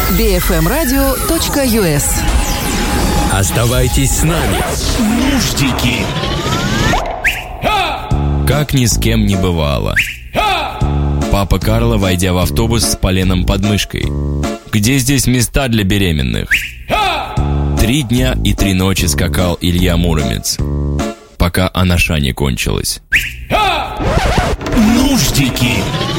bfmradio.us. Оставайтесь с нами. Нуждики. Как ни с кем не бывало. Папа Карло, войдя в автобус с поленом под мышкой. Где здесь места для беременных? 3 дня и 3 ночи скакал Илья Муромец, пока анаша не кончилась. Нуждики.